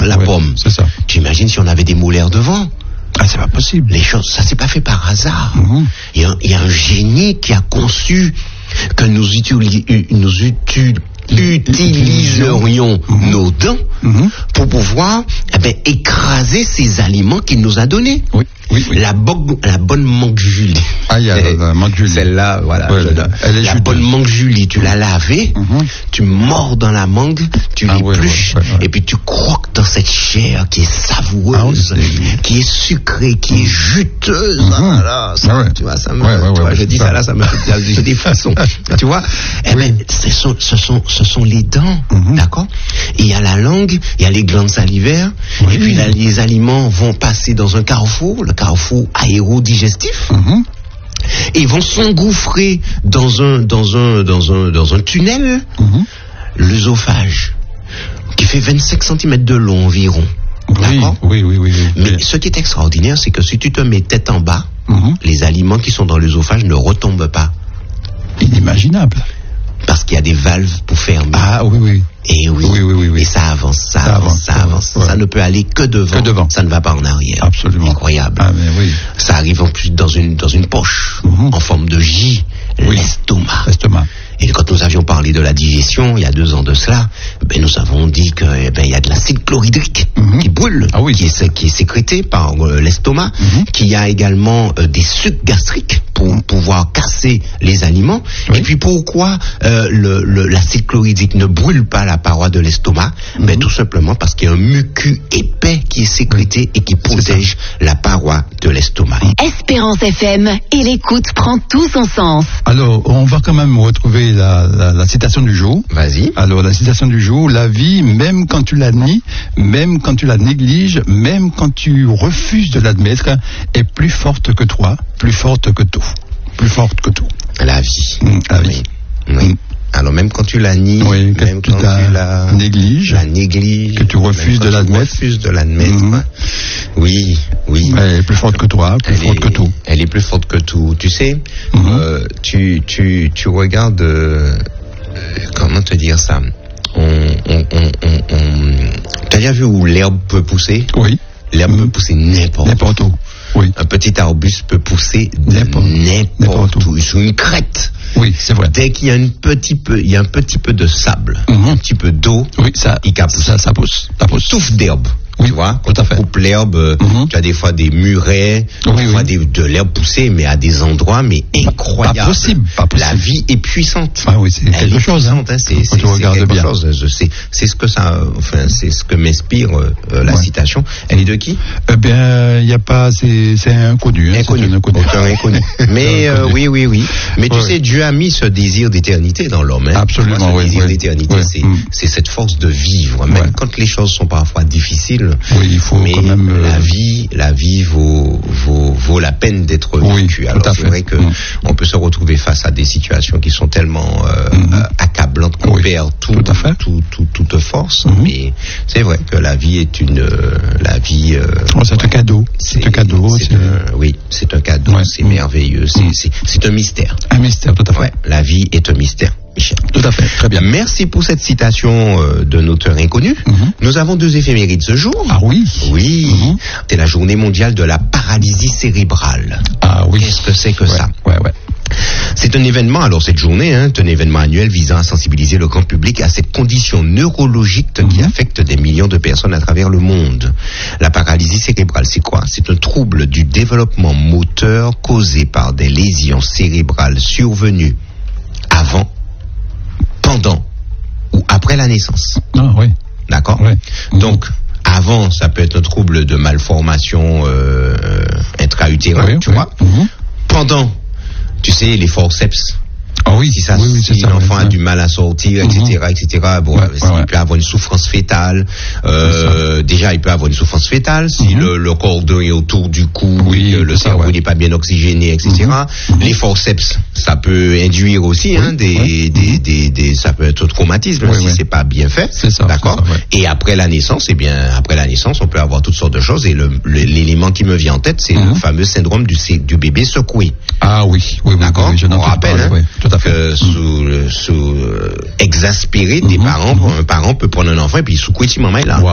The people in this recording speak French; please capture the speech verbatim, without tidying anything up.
la ouais, pomme. C'est ça. Tu imagines si on avait des molaires devant? Ah, c'est pas possible. Les choses, ça s'est pas fait par hasard. Mm-hmm. Il y a, il y a un génie qui a conçu que nous, utili- nous utu- utiliserions mm-hmm. nos dents mm-hmm. pour pouvoir eh ben, écraser ces aliments qu'il nous a donnés. Oui, oui, oui. La, bo- la bonne mangue Julie. Ah, il y a la mangue Julie. Celle-là, voilà. Ouais, je, elle, elle est la juteuse. bonne mangue Julie, tu l'as lavée, mm-hmm. tu mords dans la mangue, tu ah, l'épluches, ouais, ouais, ouais, ouais. et puis tu croques dans cette chair qui est savoureuse, ah, oui, qui est sucrée, qui est juteuse. Mm-hmm. Ah, là, ça, ah, ouais. tu vois, ça me, ouais, ouais, tu vois, ouais, je dis ça là, ça me fait j'ai des façons. Tu vois, eh oui. ben, ce sont, ce sont, ce sont les dents, mm-hmm. d'accord? Et il y a la langue, il y a les glandes salivaires, oui. et puis là, les aliments vont passer dans un carrefour, le carrefour aérodigestif. Mm-hmm. Et ils vont s'engouffrer dans un, dans un, dans un, dans un tunnel, mm-hmm. l'œsophage, qui fait vingt-cinq centimètres de long environ. Oui, D'accord? oui, oui, oui, oui. Mais ce qui est extraordinaire, c'est que si tu te mets tête en bas, mm-hmm. les aliments qui sont dans l'œsophage ne retombent pas. Inimaginable. Parce qu'il y a des valves pour fermer. Ah, oui, oui. Et oui. Oui, oui, oui, oui. Et ça avance, ça, Ça avance, avance, ça avance. ouais. Ça ne peut aller que devant. Que devant. Ça ne va pas en arrière. Absolument. Incroyable. Ah, mais oui. Ça arrive en plus dans une, dans une poche, mm-hmm. en forme de J, oui. l'estomac. L'estomac. Et quand nous avions parlé de la digestion, il y a deux ans de cela, ben nous avons dit que eh ben il y a de l'acide chlorhydrique mm-hmm. qui brûle, ah, oui. qui, est, qui est sécrété par euh, l'estomac, mm-hmm. qu'il y a également euh, des sucs gastriques pour mm-hmm. pouvoir casser les aliments. Oui. Et puis pourquoi euh, le, le, l'acide chlorhydrique ne brûle pas la paroi de l'estomac? mm-hmm. Ben tout simplement parce qu'il y a un mucus épais qui est sécrété oui. et qui protège la paroi de l'estomac. Espérance F M et l'écoute prend tout son sens. Alors, on va quand même retrouver La, la, la citation du jour. Vas-y. Alors, la citation du jour, la vie, même quand tu la nies, même quand tu la négliges, même quand tu refuses de l'admettre, est plus forte que toi, plus forte que tout. Plus forte que tout. La vie. Mmh, la vie. Oui. oui. Mmh. Alors, même quand tu la nies, oui, même tu quand tu la négliges, la négliges, que tu refuses de l'admettre, tu refuses de l'admettre. Mmh. Oui, oui. Elle est plus forte que toi, plus elle forte est, que tout. Elle est plus forte que tout. Tu sais, mmh. euh, tu, tu, tu regardes, euh, comment te dire ça? On, on, on, on, on... T'as déjà vu où l'herbe peut pousser? Oui. L'herbe mmh. peut pousser n'importe, n'importe où. Oui. Un petit arbuste peut pousser n'importe, n'importe, n'importe où. Sur une crête. Oui, c'est vrai. Dès qu'il y a un petit peu, il y a un petit peu de sable, mmh. un petit peu d'eau, oui, ça, il pousse. Ça, ça pousse. Ça pousse. Touffe d'herbe. Oui, tu vois, quand tout à on fait. coupe l'herbe, mmh. tu as des fois des murets, oui, des fois oui. des, de l'herbe poussée, mais à des endroits mais incroyables. Pas possible, pas possible. La vie est puissante. Ah oui, c'est Elle quelque chose. Hein. Hein, c'est, quand c'est, tu regardes c'est quelque bien. chose. C'est, c'est ce que ça, enfin, c'est ce que m'inspire euh, la ouais. citation. Elle est de qui? Eh bien, il y a pas, c'est, c'est inconnu. Hein, inconnu. C'est inconnu. Auteur inconnu. Mais euh, oui, oui, oui. Mais tu ouais. sais, Dieu a mis ce désir d'éternité dans l'homme. Hein. Absolument. Ce oui, désir oui. d'éternité, oui. c'est, mm. c'est cette force de vivre, même ouais. quand les choses sont parfois difficiles. Oui, il faut mais quand même. Euh... La vie, la vie vaut, vaut, vaut la peine d'être vécue. Oui, alors tout à c'est fait. vrai que mm. on peut se retrouver face à des situations qui sont tellement euh, mm-hmm. euh, accablantes qu'on oui, perd tout, tout à fait. Tout, tout, toute force. Mm-hmm. Mais c'est vrai que la vie est une, euh, la vie. Euh, oh, c'est ouais, un cadeau. C'est, c'est un cadeau. C'est c'est... Un, oui, c'est un cadeau. Ouais. C'est mm. merveilleux. C'est, mm. c'est, c'est un mystère. Un mystère, tout à fait. Ouais, la vie est un mystère. Michel. Tout à fait, très bien. Merci pour cette citation euh, d'un auteur inconnu. Mm-hmm. Nous avons deux éphémérides ce jour. Ah oui. Oui. Mm-hmm. C'est la journée mondiale de la paralysie cérébrale. Ah oui. Qu'est-ce que c'est que ouais, ça? Ouais, ouais. C'est un événement, alors cette journée, hein, c'est un événement annuel visant à sensibiliser le grand public à cette condition neurologique mm-hmm. qui affecte des millions de personnes à travers le monde. La paralysie cérébrale, c'est quoi? C'est un trouble du développement moteur causé par des lésions cérébrales survenues avant, pendant ou après la naissance. Ah oui. D'accord? Oui. Donc, avant, ça peut être un trouble de malformation euh, intra-utérin, oui, tu oui. vois. Mm-hmm. Pendant, tu sais, les forceps. Ah oui, si ça, oui, oui, si ça, l'enfant oui, a du mal à sortir, mm-hmm. et cetera, et cetera. Bon, ouais, il ouais. peut avoir une souffrance fétale. Euh, déjà, il peut avoir une souffrance fétale si mm-hmm. le, le cordon est autour du cou, oui, et que le cerveau ouais. n'est pas bien oxygéné, et cetera. Mm-hmm. Les forceps, ça peut induire aussi, oui, hein, des, ouais. des, des, des, ça peut être un traumatisme oui, si oui. c'est pas bien fait. C'est ça. D'accord. C'est ça, ouais. Et après la naissance, eh bien, après la naissance, on peut avoir toutes sortes de choses. Et le, le, l'élément qui me vient en tête, c'est mm-hmm. le fameux syndrome du, du bébé secoué. Ah oui, oui, oui. D'accord. Oui, je on rappelle, parler, hein, oui, tout à fait. que sous, mm-hmm. sous euh, exaspéré, mm-hmm. des parents, mm-hmm. un parent peut prendre un enfant et puis secouer si maman est là. Wow.